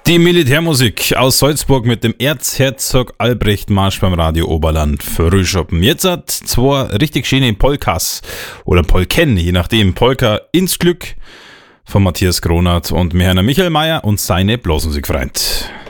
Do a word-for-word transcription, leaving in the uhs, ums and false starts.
Die Militärmusik aus Salzburg mit dem Erzherzog Albrecht Marsch beim Radio Oberland Frühschoppen. Jetzt hat zwei richtig schöne Polkas oder Polken, je nachdem. Polka ins Glück von Matthias Gronert und Michael Michael Mayer und seine Blasmusikfreund.